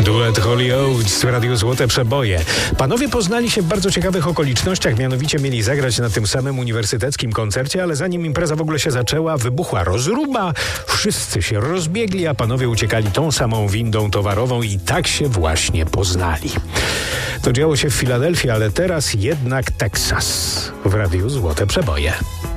Duet Holy Oates w Radiu Złote Przeboje. Panowie poznali się w bardzo ciekawych okolicznościach, mianowicie mieli zagrać na tym samym uniwersyteckim koncercie, ale zanim impreza w ogóle się zaczęła, wybuchła rozruba, wszyscy się rozbiegli, a panowie uciekali tą samą windą towarową i tak się właśnie poznali. To działo się w Filadelfii, ale teraz jednak Teksas w Radiu Złote Przeboje.